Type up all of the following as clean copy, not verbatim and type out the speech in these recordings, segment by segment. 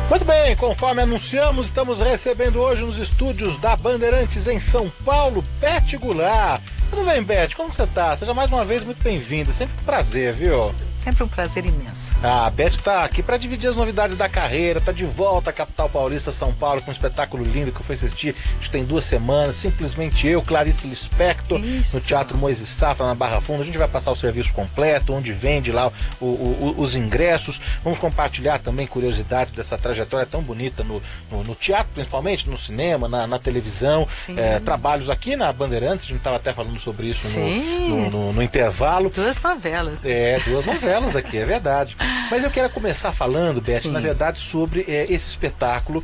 Muito bem, conforme anunciamos, estamos recebendo hoje nos estúdios da Bandeirantes em São Paulo, Beth Goulart. Tudo bem, Beth? Como você tá? Seja mais uma vez muito bem-vinda, sempre um prazer, viu? Sempre um prazer imenso. A Beth está aqui para dividir as novidades da carreira, está de volta à capital paulista, São Paulo, com um espetáculo lindo que eu fui assistir, acho que tem 2 semanas, Simplesmente Eu, Clarice Lispector, no Teatro Moisés Safra, na Barra Funda. A gente vai passar o serviço completo, onde vende lá os ingressos. Vamos compartilhar também curiosidades dessa trajetória tão bonita no teatro, principalmente, no cinema, na televisão. Trabalhos aqui na Bandeirantes, a gente estava até falando sobre isso no intervalo. 2 novelas. 2 novelas aqui, é verdade. Mas eu quero começar falando, Beth, na verdade, sobre esse espetáculo.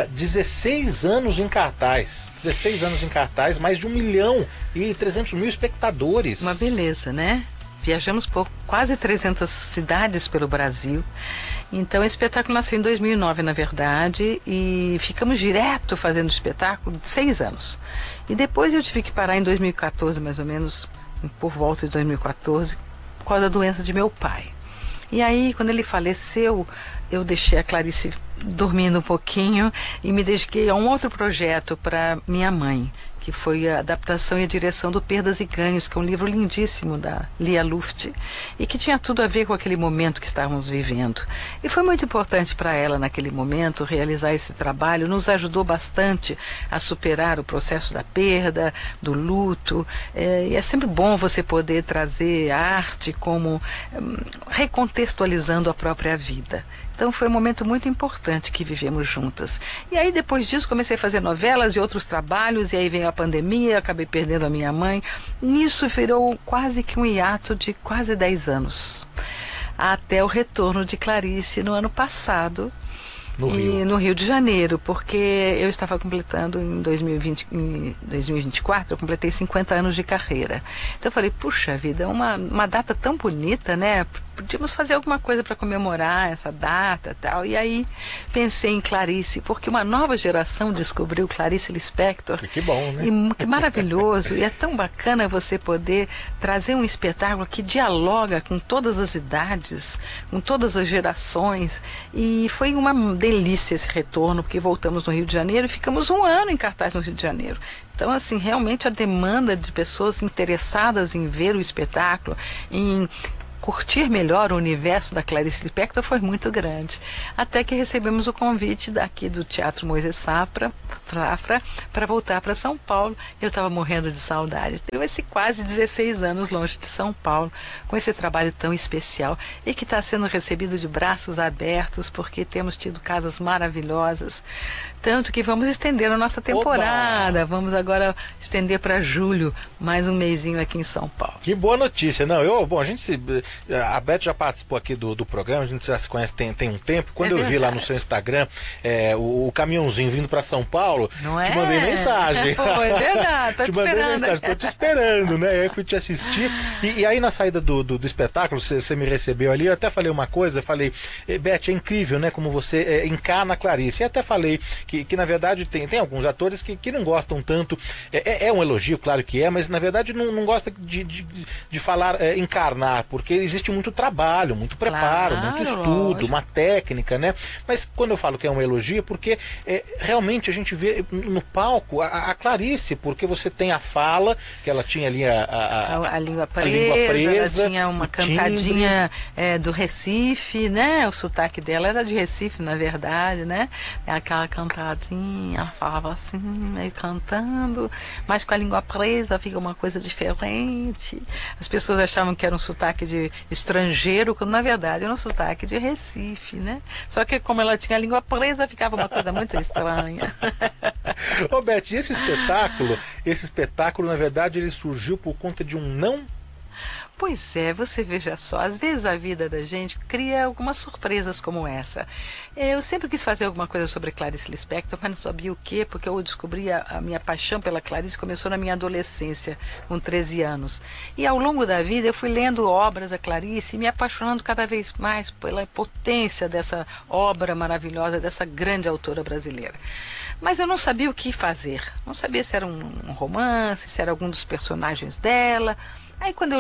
16 anos em cartaz. 16 anos em cartaz, mais de 1.300.000 espectadores. Uma beleza, né? Viajamos por quase 300 cidades pelo Brasil. Então, esse espetáculo nasceu em 2009, na verdade, e ficamos direto fazendo espetáculo 6 anos. E depois eu tive que parar em 2014, mais ou menos, por volta de 2014, por causa da doença de meu pai. E aí, quando ele faleceu, eu deixei a Clarice dormindo um pouquinho e me dediquei a um outro projeto para minha mãe, que foi a adaptação e a direção do Perdas e Ganhos, que é um livro lindíssimo da Lia Luft, e que tinha tudo a ver com aquele momento que estávamos vivendo. E foi muito importante para ela, naquele momento, realizar esse trabalho. Nos ajudou bastante a superar o processo da perda, do luto. E é sempre bom você poder trazer a arte como recontextualizando a própria vida. Então foi um momento muito importante que vivemos juntas. E aí depois disso comecei a fazer novelas e outros trabalhos, e aí veio a pandemia, acabei perdendo a minha mãe. Nisso virou quase que um hiato de quase 10 anos. Até o retorno de Clarice no ano passado. No Rio de Janeiro, porque eu estava completando em 2024, eu completei 50 anos de carreira. Então eu falei, puxa vida, uma data tão bonita, né? Podíamos fazer alguma coisa para comemorar essa data e tal. E aí pensei em Clarice, porque uma nova geração descobriu Clarice Lispector. Que bom, né? E que maravilhoso. E é tão bacana você poder trazer um espetáculo que dialoga com todas as idades, com todas as gerações. E foi uma delícia esse retorno, porque voltamos no Rio de Janeiro e ficamos 1 ano em cartaz no Rio de Janeiro. Então, assim, realmente a demanda de pessoas interessadas em ver o espetáculo, em curtir melhor o universo da Clarice Lispector foi muito grande. Até que recebemos o convite daqui do Teatro Moisés Safra para voltar para São Paulo. Eu estava morrendo de saudade. Tenho esse quase 16 anos longe de São Paulo, com esse trabalho tão especial e que está sendo recebido de braços abertos, porque temos tido casas maravilhosas. Tanto que vamos estender a nossa temporada. Opa! Vamos agora estender para julho, mais um mesinho aqui em São Paulo. Que boa notícia. Não, a Beth já participou aqui do programa, a gente já se conhece tem um tempo. Quando eu vi lá no seu Instagram o caminhãozinho vindo para São Paulo, te mandei mensagem. Pô, é verdade, tô te esperando. Tô te esperando, né? Aí eu fui te assistir. E aí na saída do espetáculo, você me recebeu ali, eu até falei uma coisa, falei, Beth, é incrível, né? Como você encarna a Clarice. E até falei que na verdade tem alguns atores que não gostam tanto. É um elogio, claro que é, mas na verdade não gosta de falar encarnar, porque existe muito trabalho, muito preparo, muito estudo, lógico, uma técnica, né? Mas quando eu falo que é um elogio, porque realmente a gente vê no palco a Clarice, porque você tem a fala, que ela tinha ali a língua presa, ela tinha uma cantadinha do Recife, né? O sotaque dela era de Recife, na verdade, né? Aquela cantadinha, ela falava assim, meio cantando, mas com a língua presa fica uma coisa diferente. As pessoas achavam que era um sotaque de estrangeiro, quando na verdade era um sotaque de Recife, né? Só que como ela tinha a língua presa, ficava uma coisa muito estranha. Ô Beth, esse espetáculo, na verdade, ele surgiu por conta de um não? Pois é, você veja só, às vezes a vida da gente cria algumas surpresas como essa. Eu sempre quis fazer alguma coisa sobre Clarice Lispector, mas não sabia o quê, porque eu descobri a minha paixão pela Clarice começou na minha adolescência, com 13 anos. E ao longo da vida eu fui lendo obras da Clarice e me apaixonando cada vez mais pela potência dessa obra maravilhosa, dessa grande autora brasileira. Mas eu não sabia o que fazer, não sabia se era um romance, se era algum dos personagens dela. Aí quando eu li um livro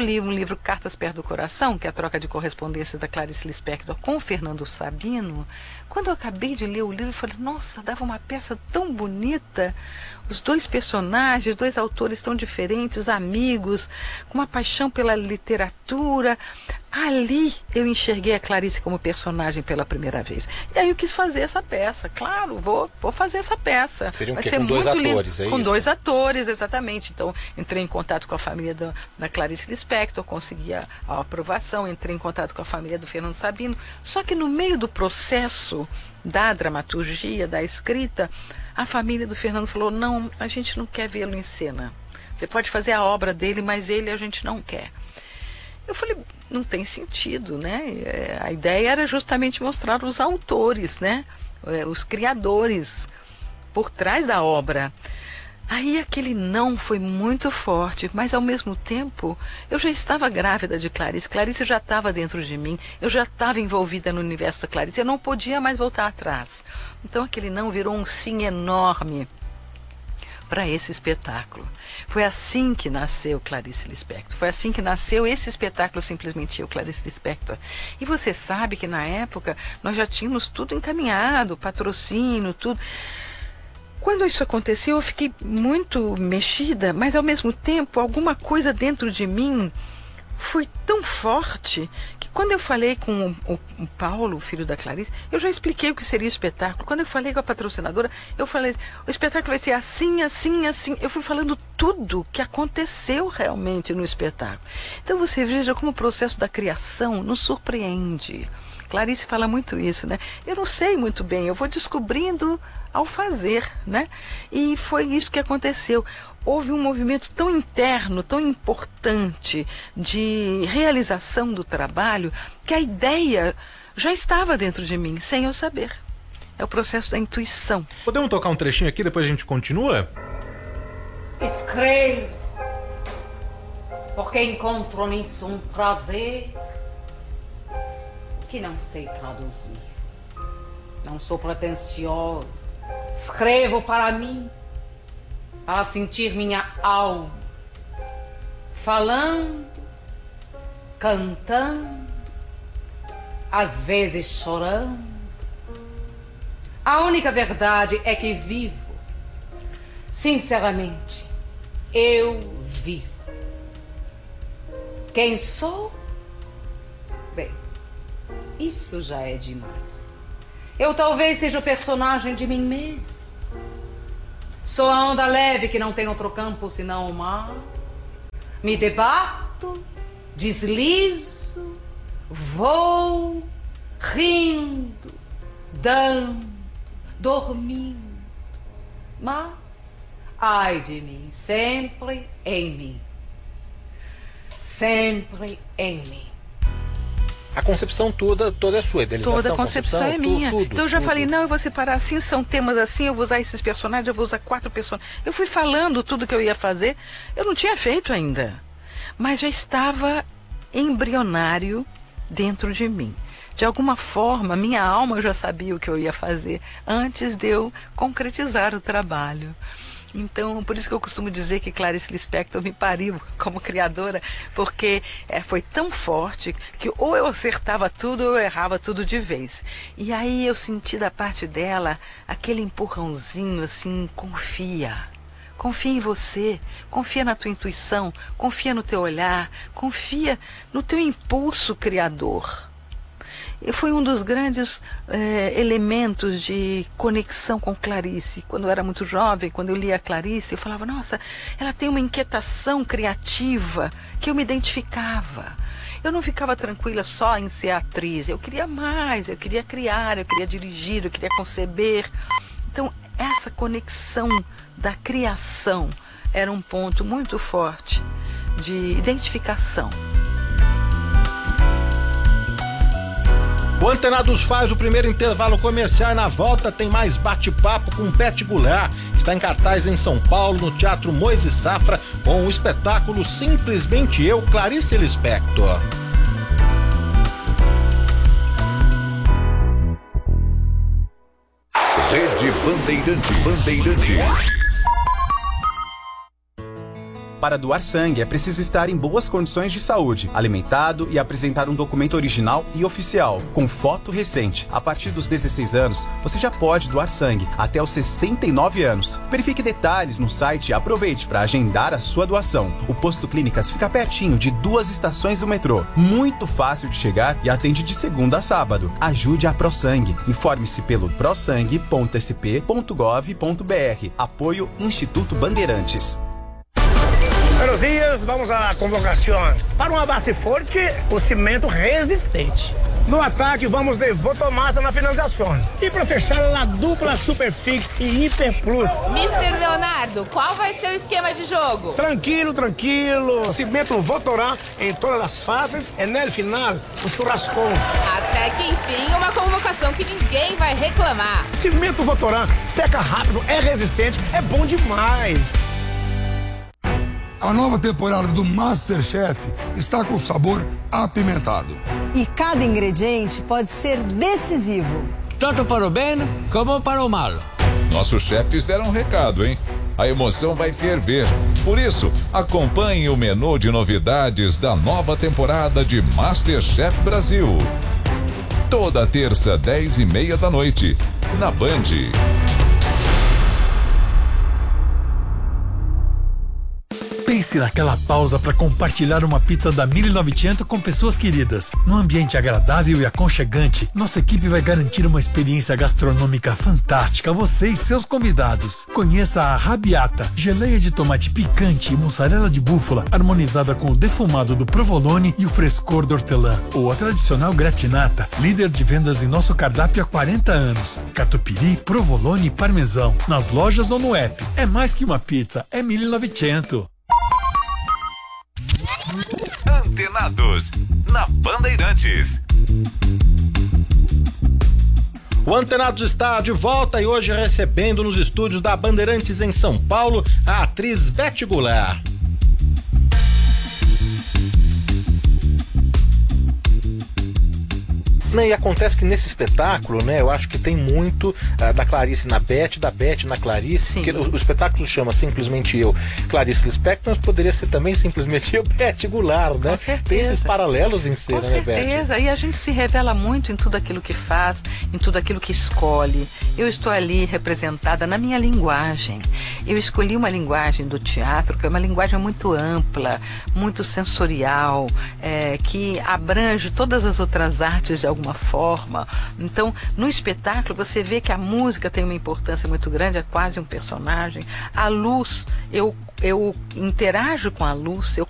livro Cartas Perto do Coração, que é a troca de correspondência da Clarice Lispector com o Fernando Sabino, quando eu acabei de ler o livro, eu falei, nossa, dava uma peça tão bonita, os dois personagens, dois autores tão diferentes, amigos, com uma paixão pela literatura. Ali eu enxerguei a Clarice como personagem pela primeira vez. E aí eu quis fazer essa peça. Claro, vou fazer essa peça. Seria Vai quê? ser Com dois muito lindo. atores, é Com isso? 2 atores, exatamente. Então, entrei em contato com a família da Clarice Lispector, consegui a aprovação, entrei em contato com a família do Fernando Sabino. Só que no meio do processo da dramaturgia, da escrita, a família do Fernando falou, não, a gente não quer vê-lo em cena. Você pode fazer a obra dele, mas ele a gente não quer. Eu falei, não tem sentido, né? A ideia era justamente mostrar os autores, né? Os criadores por trás da obra. Aí aquele não foi muito forte, mas ao mesmo tempo eu já estava grávida de Clarice. Clarice já estava dentro de mim, eu já estava envolvida no universo da Clarice, eu não podia mais voltar atrás. Então aquele não virou um sim enorme para esse espetáculo. Foi assim que nasceu Clarice Lispector. Foi assim que nasceu esse espetáculo, Simplesmente Eu, Clarice Lispector. E você sabe que na época nós já tínhamos tudo encaminhado, patrocínio, tudo. Quando isso aconteceu, eu fiquei muito mexida, mas ao mesmo tempo, alguma coisa dentro de mim foi tão forte que quando eu falei com o Paulo, o filho da Clarice, eu já expliquei o que seria o espetáculo. Quando eu falei com a patrocinadora, eu falei, o espetáculo vai ser assim, assim, assim. Eu fui falando tudo que aconteceu realmente no espetáculo. Então você veja como o processo da criação nos surpreende. Clarice fala muito isso, né? Eu não sei muito bem, eu vou descobrindo ao fazer, né? E foi isso que aconteceu. Houve um movimento tão interno, tão importante de realização do trabalho, que a ideia já estava dentro de mim, sem eu saber. É o processo da intuição. Podemos tocar um trechinho aqui, depois a gente continua? Escrevo, porque encontro nisso um prazer que não sei traduzir. Não sou pretensioso. Escrevo para mim, para sentir minha alma, falando, cantando, às vezes chorando. A única verdade é que vivo. Sinceramente, eu vivo. Quem sou? Bem, isso já é demais. Eu talvez seja o personagem de mim mesmo. Sou a onda leve que não tem outro campo senão o mar. Me debato, deslizo, vou, rindo, dando, dormindo. Mas, ai de mim, sempre em mim. Sempre em mim. A concepção toda é sua, a idealização, Toda a concepção é minha. Tudo, então eu já tudo. falei, não, eu vou separar assim, são temas assim, eu vou usar esses personagens, eu vou usar 4 personagens. Eu fui falando tudo que eu ia fazer, eu não tinha feito ainda, mas já estava embrionário dentro de mim. De alguma forma, minha alma já sabia o que eu ia fazer antes de eu concretizar o trabalho. Então, por isso que eu costumo dizer que Clarice Lispector me pariu como criadora, porque foi tão forte que ou eu acertava tudo ou eu errava tudo de vez. E aí eu senti da parte dela aquele empurrãozinho assim, confia. Confia em você, confia na tua intuição, confia no teu olhar, confia no teu impulso criador. E foi um dos grandes elementos de conexão com Clarice. Quando eu era muito jovem, quando eu lia a Clarice, eu falava, nossa, ela tem uma inquietação criativa que eu me identificava. Eu não ficava tranquila só em ser atriz, eu queria mais, eu queria criar, eu queria dirigir, eu queria conceber. Então, essa conexão da criação era um ponto muito forte de identificação. O Antenados faz o primeiro intervalo comercial. Na volta tem mais bate-papo com Beth Goulart. Está em cartaz em São Paulo, no Teatro Moisés Safra, com o espetáculo Simplesmente Eu, Clarice Lispector. Rede Bandeirantes. Para doar sangue, é preciso estar em boas condições de saúde, alimentado e apresentar um documento original e oficial, com foto recente. A partir dos 16 anos, você já pode doar sangue, até os 69 anos. Verifique detalhes no site e aproveite para agendar a sua doação. O Posto Clínicas fica pertinho de 2 estações do metrô. Muito fácil de chegar e atende de segunda a sábado. Ajude a ProSangue. Informe-se pelo prosangue.sp.gov.br. Apoio Instituto Bandeirantes. Buenos dias, vamos à convocação. Para uma base forte, o cimento resistente. No ataque, vamos de Votomassa na finalização. E para fechar, a dupla Superfix e Hiper Plus. Mr. Leonardo, qual vai ser o esquema de jogo? Tranquilo, tranquilo. Cimento Votorá em todas as fases e no final, o churrascão. Até que enfim, uma convocação que ninguém vai reclamar. Cimento Votorá seca rápido, é resistente, é bom demais. A nova temporada do MasterChef está com sabor apimentado. E cada ingrediente pode ser decisivo. Tanto para o bem como para o mal. Nossos chefes deram um recado, hein? A emoção vai ferver. Por isso, acompanhe o menu de novidades da nova temporada de MasterChef Brasil. Toda terça, 10h30 da noite, na Band. Pense naquela pausa para compartilhar uma pizza da 1900 com pessoas queridas. Num ambiente agradável e aconchegante, nossa equipe vai garantir uma experiência gastronômica fantástica a você e seus convidados. Conheça a Rabiata, geleia de tomate picante e mussarela de búfala, harmonizada com o defumado do provolone e o frescor do hortelã. Ou a tradicional gratinata, líder de vendas em nosso cardápio há 40 anos. Catupiry, provolone e parmesão. Nas lojas ou no app. É mais que uma pizza, é 1900. Antenados, na Bandeirantes. O Antenados está de volta e hoje recebendo nos estúdios da Bandeirantes em São Paulo a atriz Beth Goulart. E acontece que nesse espetáculo, né, eu acho que tem muito da Clarice na Beth, da Beth na Clarice, porque o espetáculo chama Simplesmente Eu, Clarice Lispector, mas poderia ser também Simplesmente Eu, Beth Goulart, né? Com certeza. Tem esses paralelos em cena, né, Beth? Com certeza, e a gente se revela muito em tudo aquilo que faz, em tudo aquilo que escolhe. Eu estou ali representada na minha linguagem. Eu escolhi uma linguagem do teatro, que é uma linguagem muito ampla, muito sensorial, que abrange todas as outras artes de alguma forma. Então, no espetáculo, você vê que a música tem uma importância muito grande, é quase um personagem. A luz, eu interajo com a luz, eu